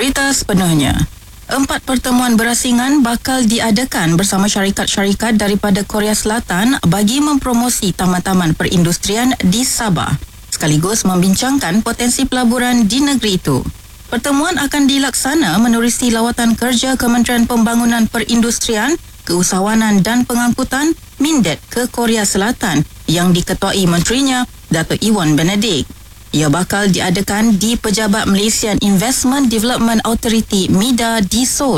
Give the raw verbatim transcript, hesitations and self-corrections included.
Berita sepenuhnya. Empat pertemuan berasingan bakal diadakan bersama syarikat-syarikat daripada Korea Selatan bagi mempromosi taman-taman perindustrian di Sabah, sekaligus membincangkan potensi pelaburan di negeri itu. Pertemuan akan dilaksana menerusi lawatan kerja Kementerian Pembangunan Perindustrian, Keusahawanan dan Pengangkutan Mindet ke Korea Selatan yang diketuai menterinya Datuk Iwan Benedik. Ia bakal diadakan di Pejabat Malaysian Investment Development Authority MIDA di Seoul.